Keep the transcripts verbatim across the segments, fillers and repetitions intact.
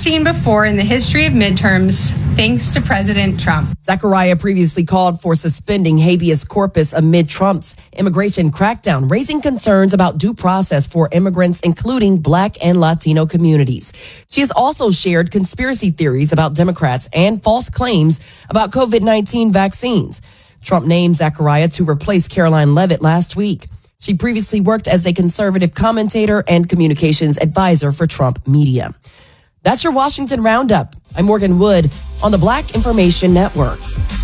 seen before in the history of midterms, thanks to President Trump. Zachariah previously called for suspending habeas corpus amid Trump's immigration crackdown, raising concerns about due process for immigrants, including Black and Latino communities. She has also shared conspiracy theories about Democrats and false claims about COVID nineteen vaccines. Trump named Zachariah to replace Caroline Leavitt last week. She previously worked as a conservative commentator and communications advisor for Trump media. That's your Washington Roundup. I'm Morgan Wood on the Black Information Network.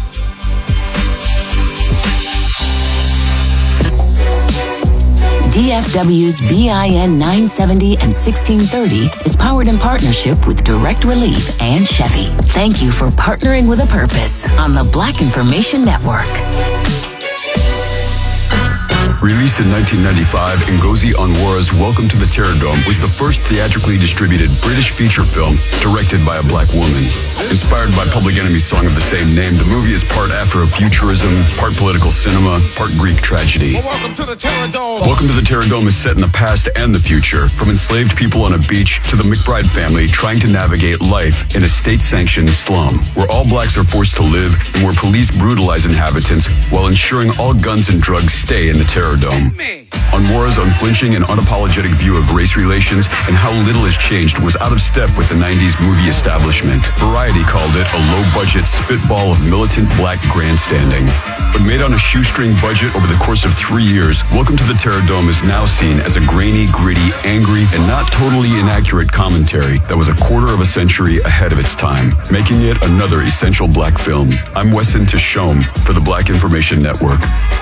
D F W's B I N nine seventy and sixteen thirty is powered in partnership with Direct Relief and Chevy. Thank you for partnering with a purpose on the Black Information Network. Released in nineteen ninety-five, Ngozi Onwuara's Welcome to the Terror Dome was the first theatrically distributed British feature film directed by a black woman. Inspired by Public Enemy's song of the same name, the movie is part Afrofuturism, part political cinema, part Greek tragedy. Well, welcome to the Terror Dome. Welcome to the Terror Dome is set in the past and the future, from enslaved people on a beach to the McBride family trying to navigate life in a state-sanctioned slum, where all blacks are forced to live and where police brutalize inhabitants while ensuring all guns and drugs stay in the Terror Dome. Onwuara's unflinching and unapologetic view of race relations and how little has changed was out of step with the nineties movie establishment. Variety called it a low-budget spitball of militant black grandstanding. But made on a shoestring budget over the course of three years, Welcome to the Terror Dome is now seen as a grainy, gritty, angry, and not totally inaccurate commentary that was a quarter of a century ahead of its time, making it another essential black film. I'm Weston Tishome for the Black Information Network.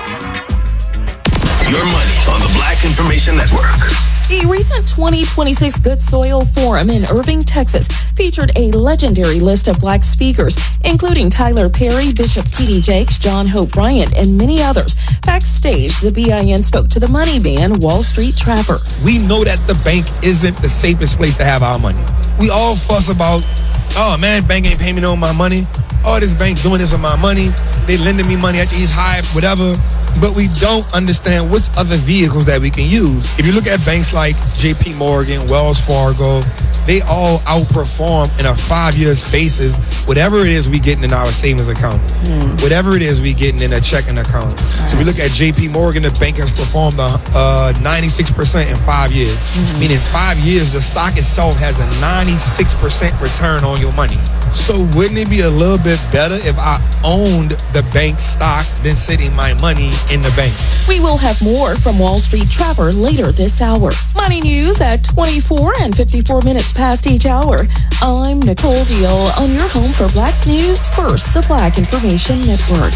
Your money on the Black Information Network. The recent twenty twenty-six Good Soil Forum in Irving, Texas, featured a legendary list of black speakers, including Tyler Perry, Bishop T D Jakes, John Hope Bryant, and many others. Backstage, the B I N spoke to the money man, Wall Street Trapper. We know that the bank isn't the safest place to have our money. We all fuss about, oh man, bank ain't paying me no my money. Oh, this bank doing this with my money. They lending me money at these high, whatever. But we don't understand what's other vehicles that we can use. If you look at banks like J P Morgan, Wells Fargo, they all outperform in a five-year basis whatever it is we getting in our savings account, mm. whatever it is we getting in a checking account. Right. So we look at J P Morgan, the bank has performed uh, ninety-six percent in five years. Mm-hmm. Meaning five years, the stock itself has a ninety-six percent return on your money. So wouldn't it be a little bit better if I owned the bank stock than sitting my money in the bank? We will have more from Wall Street Trapper later this hour. Money news at twenty-four and fifty-four minutes past each hour. I'm Nicole Deal on your home for Black News First, the Black Information Network.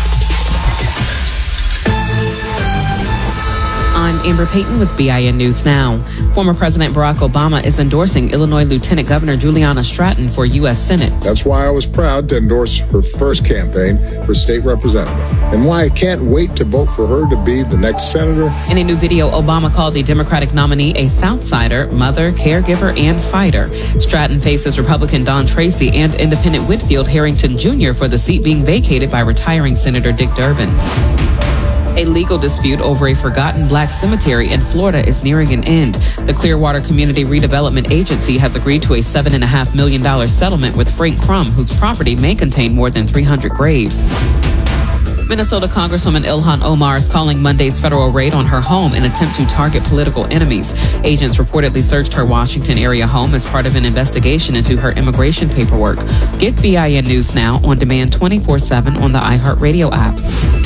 I'm Amber Payton with B I N News Now. Former President Barack Obama is endorsing Illinois Lieutenant Governor Juliana Stratton for U S Senate. That's why I was proud to endorse her first campaign for state representative, and why I can't wait to vote for her to be the next senator. In a new video, Obama called the Democratic nominee a Southsider, mother, caregiver, and fighter. Stratton faces Republican Don Tracy and Independent Whitfield Harrington Junior for the seat being vacated by retiring Senator Dick Durbin. A legal dispute over a forgotten black cemetery in Florida is nearing an end. The Clearwater Community Redevelopment Agency has agreed to a seven point five million dollars settlement with Frank Crum, whose property may contain more than three hundred graves. Minnesota Congresswoman Ilhan Omar is calling Monday's federal raid on her home in an attempt to target political enemies. Agents reportedly searched her Washington area home as part of an investigation into her immigration paperwork. Get B I N News Now on demand twenty-four seven on the iHeartRadio app.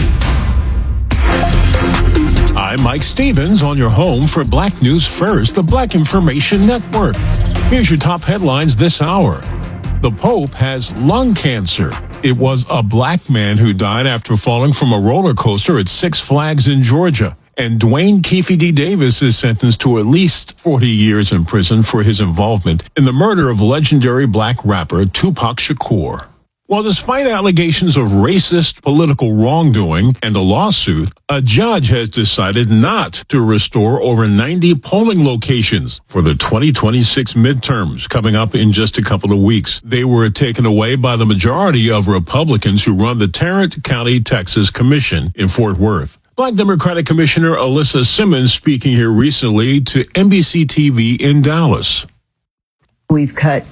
I'm Mike Stevens on your home for Black News First, the Black Information Network. Here's your top headlines this hour. The Pope has lung cancer. It was a black man who died after falling from a roller coaster at Six Flags in Georgia. And Dwayne Keefe D. Davis is sentenced to at least forty years in prison for his involvement in the murder of legendary black rapper Tupac Shakur. Well, despite allegations of racist political wrongdoing and a lawsuit, a judge has decided not to restore over ninety polling locations for the twenty twenty-six midterms coming up in just a couple of weeks. They were taken away by the majority of Republicans who run the Tarrant County, Texas Commission in Fort Worth. Black Democratic Commissioner Alyssa Simmons speaking here recently to N B C T V in Dallas. We've cut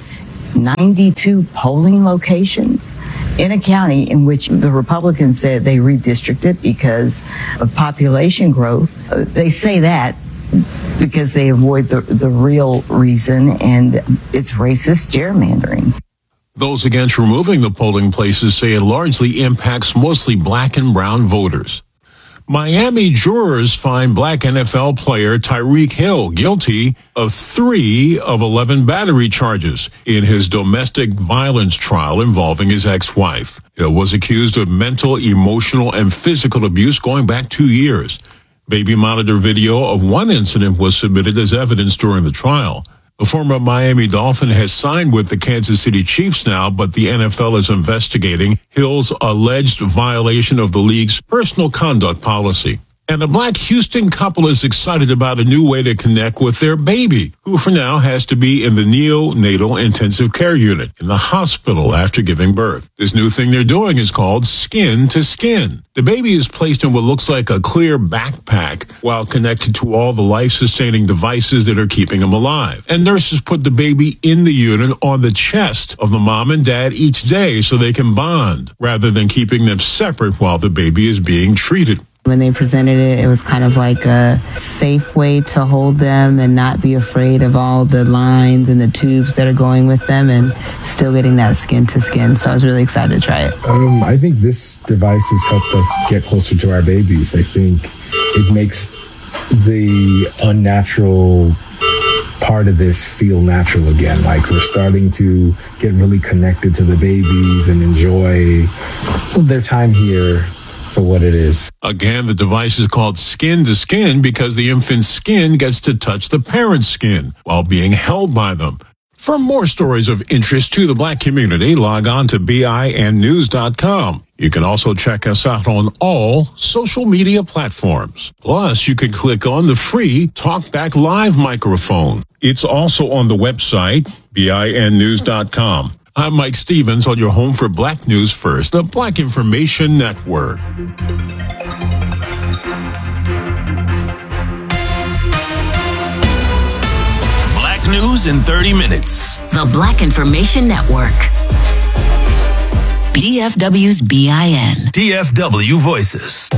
ninety-two polling locations in a county in which the Republicans said they redistricted because of population growth. They say that because they avoid the, the real reason, and it's racist gerrymandering. Those against removing the polling places say it largely impacts mostly black and brown voters. Miami jurors find black N F L player Tyreek Hill guilty of three of eleven battery charges in his domestic violence trial involving his ex-wife. Hill was accused of mental, emotional, and physical abuse going back two years. Baby monitor video of one incident was submitted as evidence during the trial. The former Miami Dolphin has signed with the Kansas City Chiefs now, but the N F L is investigating Hill's alleged violation of the league's personal conduct policy. And a black Houston couple is excited about a new way to connect with their baby, who for now has to be in the neonatal intensive care unit in the hospital after giving birth. This new thing they're doing is called Skin to Skin. The baby is placed in what looks like a clear backpack while connected to all the life-sustaining devices that are keeping him alive. And nurses put the baby in the unit on the chest of the mom and dad each day so they can bond, rather than keeping them separate while the baby is being treated. When they presented it, it was kind of like a safe way to hold them and not be afraid of all the lines and the tubes that are going with them, and still getting that skin to skin. So I was really excited to try it. Um, I think this device has helped us get closer to our babies. I think it makes the unnatural part of this feel natural again. Like we're starting to get really connected to the babies and enjoy their time here for what it is. Again, the device is called Skin to Skin because the infant's skin gets to touch the parent's skin while being held by them. For more stories of interest to the black community, log on to B I N news dot com. You can also check us out on all social media platforms. Plus, you can click on the free TalkBack Live microphone. It's also on the website, B I N news dot com. I'm Mike Stevens on your home for Black News First, the Black Information Network. Black News in thirty minutes. The Black Information Network. D F W's B I N. D F W Voices.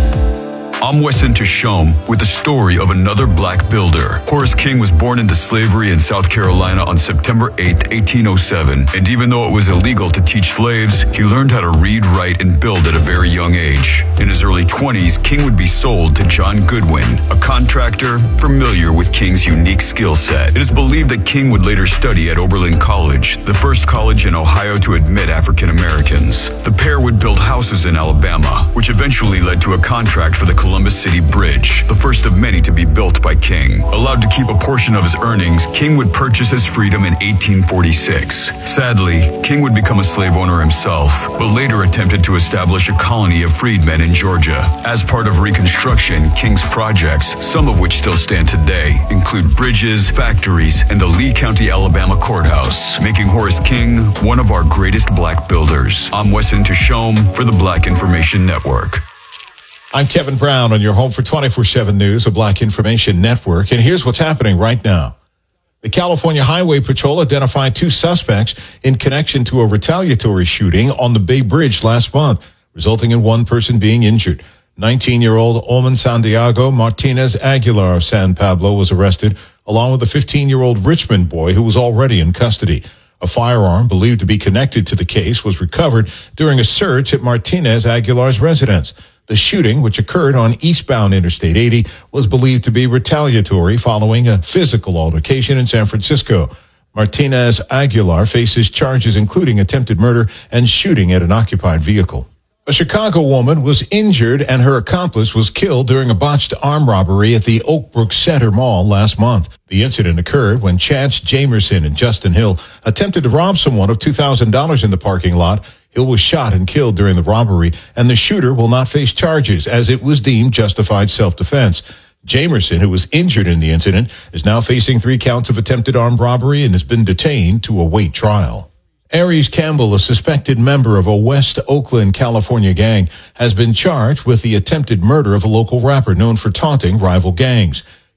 I'm Wesson Tashome with the story of another black builder. Horace King was born into slavery in South Carolina on September eighth, eighteen oh seven. And even though it was illegal to teach slaves, he learned how to read, write, and build at a very young age. In his early twenties, King would be sold to John Goodwin, a contractor familiar with King's unique skill set. It is believed that King would later study at Oberlin College, the first college in Ohio to admit African Americans. The pair would build houses in Alabama, which eventually led to a contract for the Columbus City Bridge, the first of many to be built by King. Allowed to keep a portion of his earnings, King would purchase his freedom in eighteen forty-six. Sadly, King would become a slave owner himself, but later attempted to establish a colony of freedmen in Georgia. As part of Reconstruction, King's projects, some of which still stand today, include bridges, factories, and the Lee County, Alabama courthouse, making Horace King one of our greatest black builders. I'm Wesson Tashome for the Black Information Network. I'm Kevin Brown on your home for twenty-four seven News, a Black Information Network, and here's what's happening right now. The California Highway Patrol identified two suspects in connection to a retaliatory shooting on the Bay Bridge last month, resulting in one person being injured. nineteen-year-old Oman Santiago Martinez Aguilar of San Pablo was arrested, along with a fifteen-year-old Richmond boy who was already in custody. A firearm believed to be connected to the case was recovered during a search at Martinez Aguilar's residence. The shooting, which occurred on eastbound Interstate eighty, was believed to be retaliatory following a physical altercation in San Francisco. Martinez Aguilar faces charges including attempted murder and shooting at an occupied vehicle. A Chicago woman was injured and her accomplice was killed during a botched armed robbery at the Oak Brook Center Mall last month. The incident occurred when Chance Jamerson and Justin Hill attempted to rob someone of two thousand dollars in the parking lot. Hill was shot and killed during the robbery, and the shooter will not face charges as it was deemed justified self-defense. Jamerson, who was injured in the incident, is now facing three counts of attempted armed robbery and has been detained to await trial. Aries Campbell, a suspected member of a West Oakland, California gang, has been charged with the attempted murder of a local rapper known for taunting rival gangs.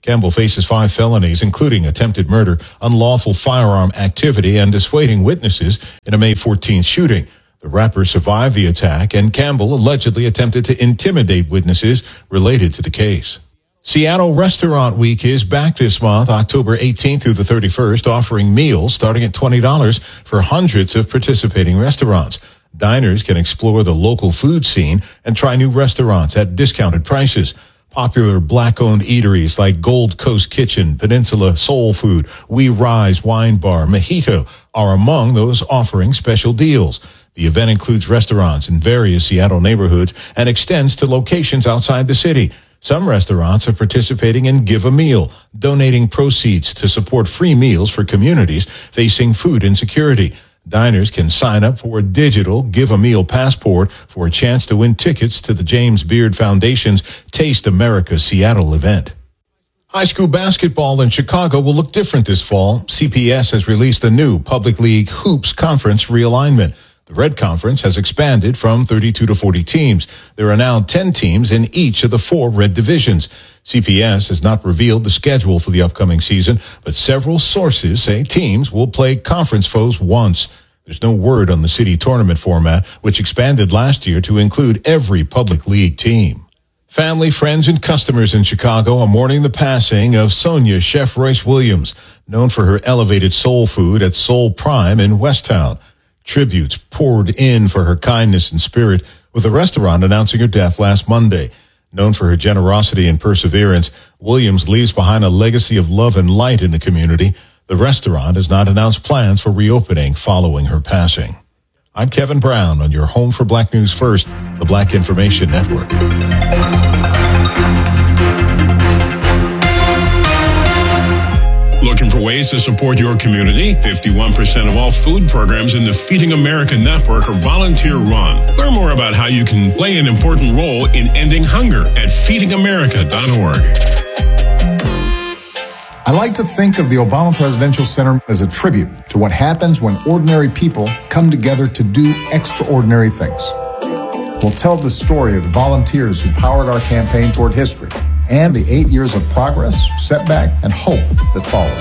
Campbell faces five felonies, including attempted murder, unlawful firearm activity, and dissuading witnesses in a May fourteenth shooting. The rapper survived the attack, and Campbell allegedly attempted to intimidate witnesses related to the case. Seattle Restaurant Week is back this month, October eighteenth through the thirty-first, offering meals starting at twenty dollars for hundreds of participating restaurants. Diners can explore the local food scene and try new restaurants at discounted prices. Popular black-owned eateries like Gold Coast Kitchen, Peninsula Soul Food, We Rise Wine Bar, Mojito are among those offering special deals. The event includes restaurants in various Seattle neighborhoods and extends to locations outside the city. Some restaurants are participating in Give a Meal, donating proceeds to support free meals for communities facing food insecurity. Diners can sign up for a digital Give a Meal passport for a chance to win tickets to the James Beard Foundation's Taste America Seattle event. High school basketball in Chicago will look different this fall. C P S has released a new Public League Hoops Conference realignment. The Red Conference has expanded from thirty-two to forty teams. There are now ten teams in each of the four Red divisions. C P S has not revealed the schedule for the upcoming season, but several sources say teams will play conference foes once. There's no word on the city tournament format, which expanded last year to include every public league team. Family, friends, and customers in Chicago are mourning the passing of Sonia Chef Royce Williams, known for her elevated soul food at Soul Prime in Westtown. Tributes poured in for her kindness and spirit, with the restaurant announcing her death last Monday. Known for her generosity and perseverance, Williams leaves behind a legacy of love and light in the community. The restaurant has not announced plans for reopening following her passing. I'm Kevin Brown on your home for Black News First, the Black Information Network. Looking for ways to support your community? fifty-one percent of all food programs in the Feeding America network are volunteer-run. Learn more about how you can play an important role in ending hunger at feeding america dot org. I like to think of the Obama Presidential Center as a tribute to what happens when ordinary people come together to do extraordinary things. We'll tell the story of the volunteers who powered our campaign toward history, and the eight years of progress, setback, and hope that followed.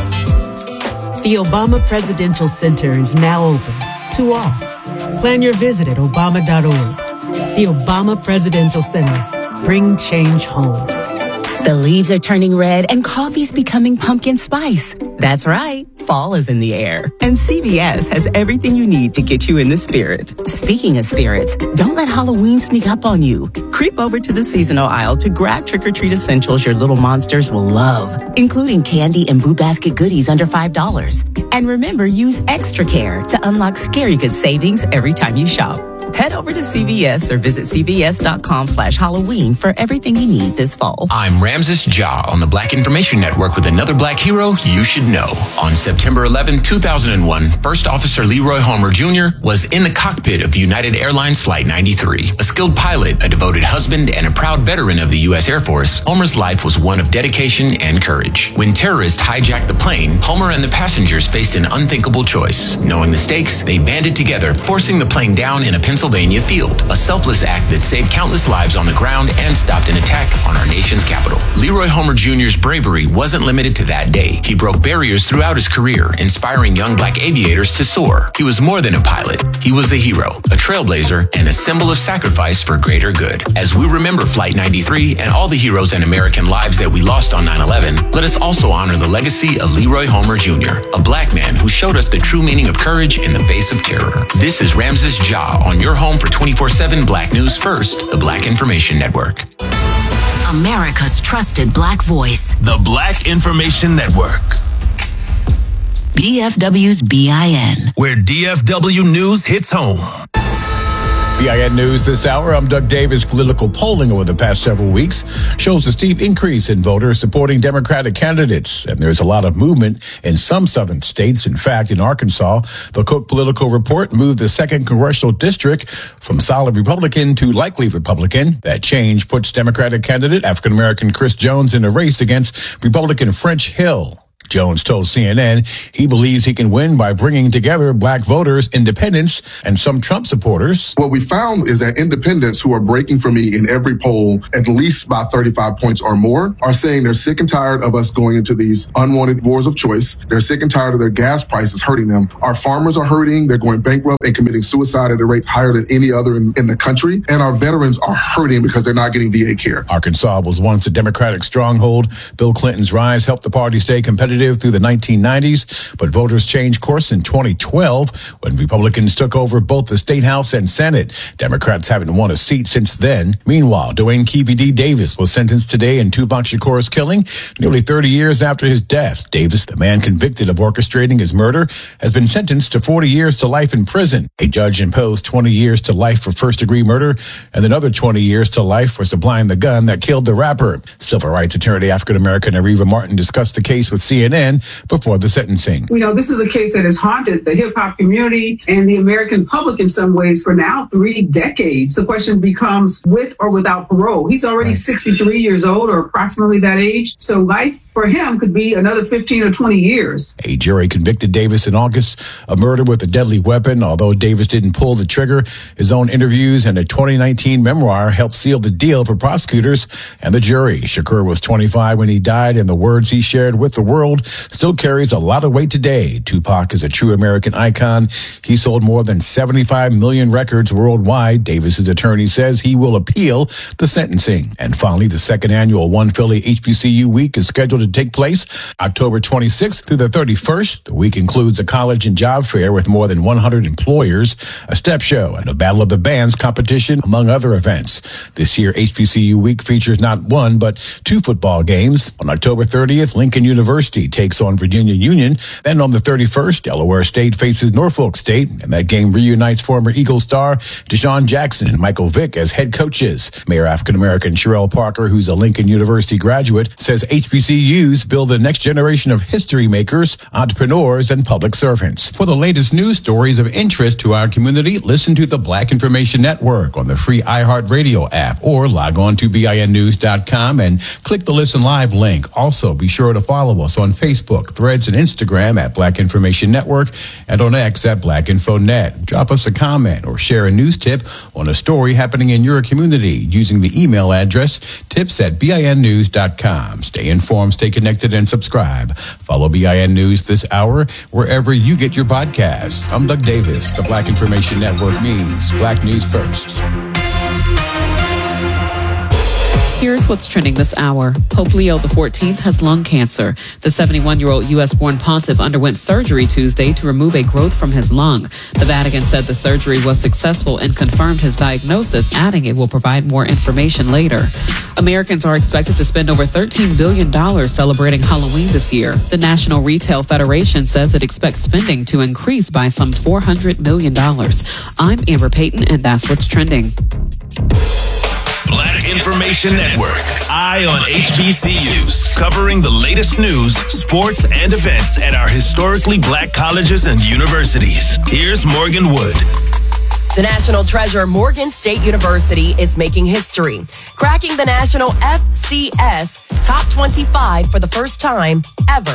The Obama Presidential Center is now open to all. Plan your visit at obama dot org. The Obama Presidential Center. Bring change home. The leaves are turning red and coffee's becoming pumpkin spice. That's right. Fall is in the air, and C V S has everything you need to get you in the spirit. Speaking of spirits, don't let Halloween sneak up on you. Creep over to the seasonal aisle to grab trick-or-treat essentials your little monsters will love, including candy and Boo Basket goodies under five dollars. And remember, use extra care to unlock scary good savings every time you shop. Head over to C V S or visit cvs.com slash Halloween for everything you need this fall. I'm Ramses Ja on the Black Information Network with another black hero you should know. On September eleventh, two thousand one, First Officer Leroy Homer Junior was in the cockpit of United Airlines Flight ninety-three. A skilled pilot, a devoted husband, and a proud veteran of the U S Air Force, Homer's life was one of dedication and courage. When terrorists hijacked the plane, Homer and the passengers faced an unthinkable choice. Knowing the stakes, they banded together, forcing the plane down in a Pennsylvania field, a selfless act that saved countless lives on the ground and stopped an attack on our nation's capital. Leroy Homer Junior's bravery wasn't limited to that day. He broke barriers throughout his career, inspiring young black aviators to soar. He was more than a pilot. He was a hero, a trailblazer, and a symbol of sacrifice for greater good. As we remember Flight ninety-three and all the heroes and American lives that we lost on nine eleven, let us also honor the legacy of Leroy Homer Junior, a black man who showed us the true meaning of courage in the face of terror. This is Ramses Ja on your home for twenty-four seven Black News First, the Black Information Network. America's trusted black voice. The Black Information Network. D F W's B I N. Where D F W News hits home. B I N News this hour. I'm Doug Davis. Political polling over the past several weeks shows a steep increase in voters supporting Democratic candidates. And there's a lot of movement in some southern states. In fact, in Arkansas, the Cook Political Report moved the second congressional district from solid Republican to likely Republican. That change puts Democratic candidate African-American Chris Jones in a race against Republican French Hill. Jones told C N N he believes he can win by bringing together black voters, independents, and some Trump supporters. What we found is that independents who are breaking for me in every poll, at least by thirty-five points or more, are saying they're sick and tired of us going into these unwanted wars of choice. They're sick and tired of their gas prices hurting them. Our farmers are hurting. They're going bankrupt and committing suicide at a rate higher than any other in, in the country. And our veterans are hurting because they're not getting V A care. Arkansas was once a Democratic stronghold. Bill Clinton's rise helped the party stay competitive through the nineteen nineties, but voters changed course in twenty twelve when Republicans took over both the State House and Senate. Democrats haven't won a seat since then. Meanwhile, Dwayne Keefe D. Davis was sentenced today in Tupac Shakur's killing, nearly thirty years after his death. Davis, the man convicted of orchestrating his murder, has been sentenced to forty years to life in prison. A judge imposed twenty years to life for first-degree murder and another twenty years to life for supplying the gun that killed the rapper. Civil rights attorney African-American Areva Martin discussed the case with C N N before the sentencing. You know, this is a case that has haunted the hip-hop community and the American public in some ways for now three decades. The question becomes with or without parole. He's already sixty-three years old or approximately that age. So life for him could be another fifteen or twenty years. A jury convicted Davis in August of murder with a deadly weapon. Although Davis didn't pull the trigger, his own interviews and a twenty nineteen memoir helped seal the deal for prosecutors and the jury. Shakur was twenty-five when he died, and the words he shared with the world still carries a lot of weight today. Tupac is a true American icon. He sold more than seventy-five million records worldwide. Davis's attorney says he will appeal the sentencing. And finally, the second annual One Philly H B C U Week is scheduled to take place October twenty-sixth through the thirty-first. The week includes a college and job fair with more than one hundred employers, a step show, and a Battle of the Bands competition, among other events. This year, H B C U Week features not one, but two football games. On October thirtieth, Lincoln University takes on Virginia Union. Then on the thirty-first, Delaware State faces Norfolk State, and that game reunites former Eagle star Deshaun Jackson and Michael Vick as head coaches. Mayor African-American Sherelle Parker, who's a Lincoln University graduate, says H B C Us build the next generation of history makers, entrepreneurs, and public servants. For the latest news stories of interest to our community, listen to the Black Information Network on the free iHeartRadio app or log on to B I N news dot com and click the Listen Live link. Also, be sure to follow us on Facebook, Threads, and Instagram at Black Information Network and on X at Black Info Net. Drop us a comment or share a news tip on a story happening in your community using the email address tips at B I N news dot com. Stay informed, stay connected, and subscribe. Follow B I N News this hour wherever you get your podcasts. I'm Doug Davis. The Black Information Network means Black News First. Here's what's trending this hour. Pope Leo the fourteenth has lung cancer. The seventy-one-year-old U S-born pontiff underwent surgery Tuesday to remove a growth from his lung. The Vatican said the surgery was successful and confirmed his diagnosis, adding it will provide more information later. Americans are expected to spend over thirteen billion dollars celebrating Halloween this year. The National Retail Federation says it expects spending to increase by some four hundred million dollars. I'm Amber Payton, and that's what's trending. Black Information Network, Eye on H B C Us, covering the latest news, sports, and events at our historically black colleges and universities. Here's Morgan Wood. The national treasure, Morgan State University, is making history, cracking the national F C S top twenty-five for the first time ever.